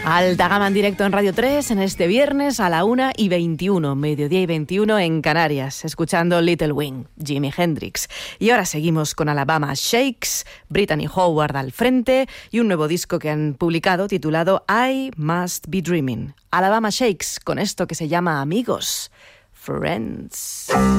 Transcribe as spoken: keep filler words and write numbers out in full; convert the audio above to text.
Alta Gama en directo en Radio tres en este viernes a la una y veintiuno, mediodía y veintiuno en Canarias, escuchando Little Wing, Jimi Hendrix. Y ahora seguimos con Alabama Shakes, Brittany Howard al frente y un nuevo disco que han publicado titulado I Must Be Dreaming. Alabama Shakes con esto que se llama Amigos, Friends.